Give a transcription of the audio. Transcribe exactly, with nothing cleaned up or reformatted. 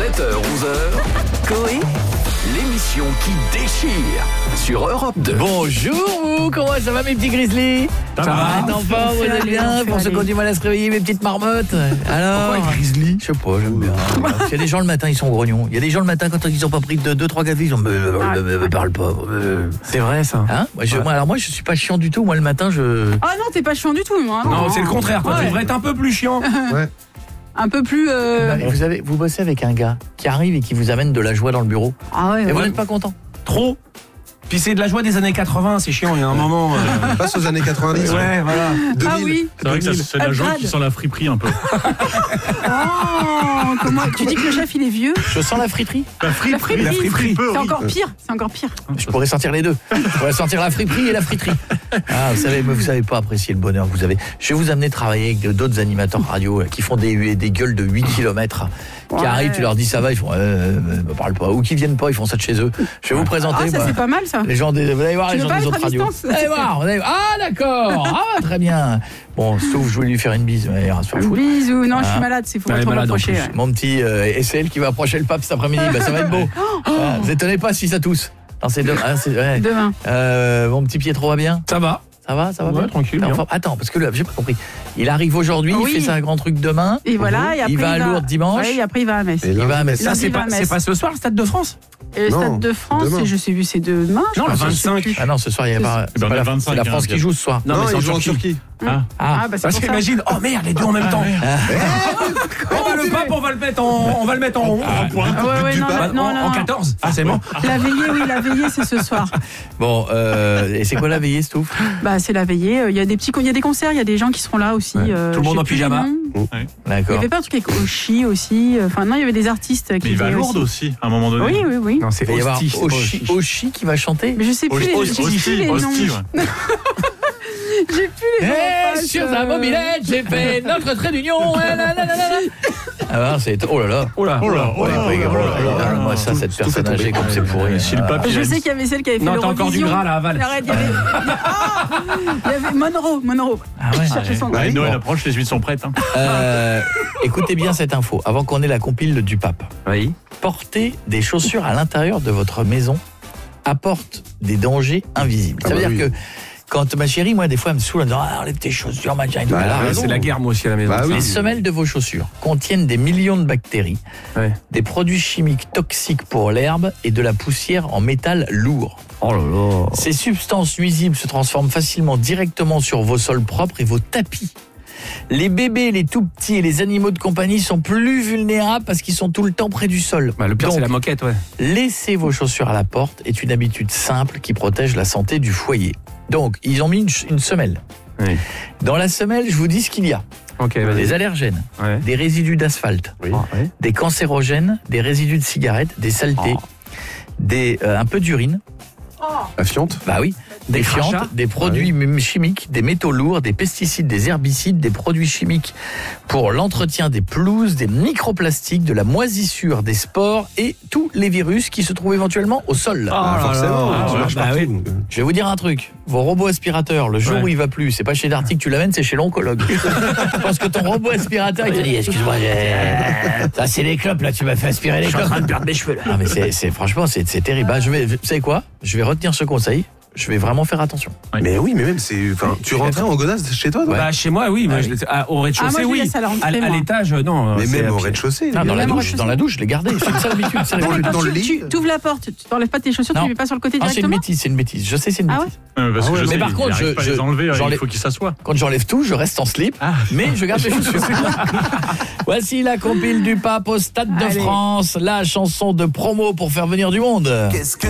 sept heures onze heures, Coé, l'émission qui déchire sur Europe deux. Bonjour vous, comment ça va mes petits grizzlies? Ça, ça va, va enfant, vous allez bien? Pour ceux qui ont du mal à se réveiller, mes petites marmottes. Alors, pourquoi grizzly? Je sais pas, j'aime bien. Il y a des gens le matin, ils sont grognons. Il y a des gens le matin, quand ils ont pas pris deux trois cafés, ils ont me parle pas. C'est vrai ça. Hein moi, je, ouais. moi, alors moi je suis pas chiant du tout, moi le matin je... Ah non, t'es pas chiant du tout, moi. Non, non c'est le contraire, toi, ouais. Tu devrais être un peu plus chiant. Ouais. Un peu plus... Euh... Vous, avez, vous bossez avec un gars qui arrive et qui vous amène de la joie dans le bureau. Ah ouais, et ouais. vous n'êtes pas content? Trop. Puis c'est de la joie des années quatre-vingts, c'est chiant, il y a un moment... Euh... Passe aux années quatre-vingt-dix. Ouais, voilà. deux mille. Ah oui. C'est vrai que ça, c'est la joie qui sent la friperie un peu. Oh, comment... Tu dis que le chef il est vieux? Je sens la friterie. La friperie. La friperie. La friperie. C'est encore pire, c'est encore pire. Je pourrais sentir les deux. Je pourrais sentir la friperie et la friterie. Ah, vous savez, vous savez pas apprécier le bonheur que vous avez. Je vais vous amener travailler avec d'autres animateurs radio qui font des, des gueules de huit kilomètres. Qui ouais. arrivent, tu leur dis ça va, ils font euh, me parle pas. Ou qui viennent pas, ils font ça de chez eux. Je vais vous présenter. Ah, ça moi, c'est pas mal ça. Les gens des, vous allez voir tu les gens des autres radios. Vous allez voir, vous allez voir. Ah d'accord. Ah très bien. Bon, sauf je voulais lui faire une bise. Mais il se une bise ou non, ah. je suis malade, c'est faut pas trop m'approcher. Ouais. Mon petit euh, et c'est elle qui va approcher le pape cet après-midi. Bah, ça va être beau. Oh. Ah, vous étonnez pas si ça tousse. Non, c'est demain. Hein, ouais. Demain. Euh, mon petit Pietro va bien? Ça va. Ça va, ça va ouais, bien. Tranquille. Enfin, attends, parce que là, j'ai pas compris. Il arrive aujourd'hui, oui. il fait ça un grand truc demain. Et voilà, et après il va à il va... Lourdes dimanche. Ouais, et après il va à Metz. Il va à Metz. Ça c'est pas, c'est pas ce soir le Stade de France? Et le Stade de France, je sais vu c'est demain. Non, le vingt-cinq. Ah non, ce soir il y a pas. C'est la vingt-cinq. C'est la France qui joue ce soir. Non, mais c'est en Turquie. Ah, ah bah parce qu'imagine, oh merde, les deux en même temps. Le pape, on va le mettre en, on va le mettre en en quatorze, forcément. La veillée, oui, la veillée, c'est ce soir. Bon, et c'est quoi la veillée, Stouff? Bah c'est la veillée. Il y a des petits, il y a des concerts, il y a des gens qui seront là aussi. Tout le monde en pyjama. D'accord. Il y avait pas un truc avec Oshi aussi. Enfin non, il y avait des artistes qui. Mais il va à Lourdes aussi, à un moment donné. Oui, oui, oui. Non, c'est Oshi, Oshi qui va chanter. Mais je sais plus les noms. J'ai plus les noms. Sur un mobilette, j'ai fait notre trait d'union. Alors c'est oh là là. Oh là. Oh là. Oh là. Moi ça cette personne âgée comme c'est pourri. Si le papier. Je sais qu'il y avait celle qui avait fait l'Eurovision. Non, t'as encore du gras là, Aval. Arrête, il y avait il y avait Monroe, Monroe. Ah ouais. Noël approche, les huîtres sont prêtes. Écoutez bien cette info avant qu'on ait la compile du pape. Oui. Porter des chaussures à l'intérieur de votre maison apporte des dangers invisibles. Ça veut dire que quand ma chérie, moi, des fois, elle me saoule en disant ah, enlève tes chaussures, machin. Bah, là, c'est la guerre, moi aussi, à la maison. Bah, oui. Les semelles de vos chaussures contiennent des millions de bactéries, ouais. des produits chimiques toxiques pour l'herbe et de la poussière en métal lourd. Oh là là. Ces substances nuisibles se transforment facilement directement sur vos sols propres et vos tapis. Les bébés, les tout petits et les animaux de compagnie sont plus vulnérables parce qu'ils sont tout le temps près du sol. Bah, le pire, c'est la moquette, ouais. Laisser vos chaussures à la porte est une habitude simple qui protège la santé du foyer. Donc, ils ont mis une, une semelle. Oui. Dans la semelle, je vous dis ce qu'il y a. Okay, des allergènes, ouais. des résidus d'asphalte, oui. ouais. des cancérogènes, des résidus de cigarettes, des saletés, oh. des, euh, un peu d'urine. Oh. La fiente? Bah oui. Des, des fientes, des produits oui. chimiques, des métaux lourds, des pesticides, des herbicides, des produits chimiques pour l'entretien des pelouses, des microplastiques, de la moisissure, des spores et tous les virus qui se trouvent éventuellement au sol. Ah, forcément, ah, tu marches bah partout. Oui. Je vais vous dire un truc. Vos robots aspirateurs, le jour ouais. où il va plus, c'est pas chez Darty que tu l'amènes, c'est chez l'oncologue. Je pense que ton robot aspirateur, il te dit excuse-moi, ça c'est les clopes là, tu m'as fait aspirer les clopes. Je suis en train de perdre mes cheveux là. Non mais c'est, c'est franchement, c'est, c'est terrible. Bah, je vais, vous savez quoi? Je vais retenir ce conseil. Je vais vraiment faire attention. Oui. Mais oui, mais même c'est, enfin, tu rentrais en godasse chez toi, toi ouais. Bah chez moi, oui. Moi, ah, oui. Je, au rez-de-chaussée, ah, moi, oui. À, à l'étage, non. Mais même au rez-de-chaussée. Non, dans la douche, dans la douche, je l'ai gardé. C'est une seule habitude. C'est dans, le, dans le lit. Tu ouvres la porte, tu t'enlèves pas tes chaussures, non. Tu les mets pas sur le côté non, directement. C'est une bêtise, c'est une bêtise. Je sais, c'est une bêtise. Ah ouais parce que ah ouais, je mais sais, par contre, je, pas je les enlever, il faut qu'il s'assoie. Quand j'enlève tout, je reste en slip, ah. mais je garde les chaussures. Voici la compile du pape au Stade de France, la chanson de promo pour faire venir du monde.